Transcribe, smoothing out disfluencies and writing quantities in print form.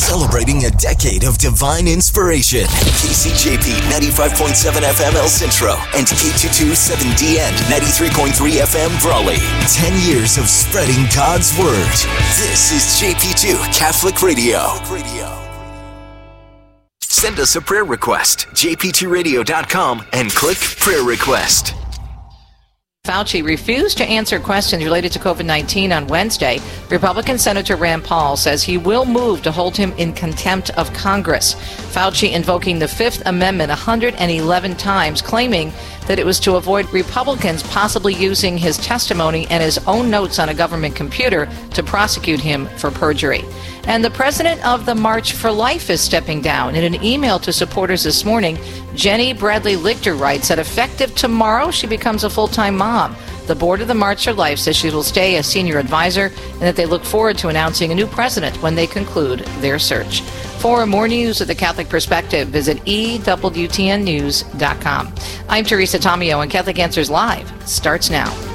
Celebrating a decade of divine inspiration. KCJP 95.7 FM El Centro and K227DN 93.3 FM Brawley. 10 years of spreading God's Word. This is JP2 Catholic Radio. Send us a prayer request. jp2radio.com and click Prayer Request. Fauci refused to answer questions related to COVID-19 on Wednesday. Republican Senator Rand Paul says he will move to hold him in contempt of Congress. Fauci invoking the Fifth Amendment 111 times, claiming that it was to avoid Republicans possibly using his testimony and his own notes on a government computer to prosecute him for perjury. And the president of the March for Life is stepping down. In an email to supporters this morning, Jenny Bradley Lichter writes that effective tomorrow, she becomes a full-time mom. The board of the March for Life says she will stay as senior advisor and that they look forward to announcing a new president when they conclude their search. For more news of the Catholic Perspective, visit EWTNnews.com. I'm Teresa Tomeo, and Catholic Answers Live starts now.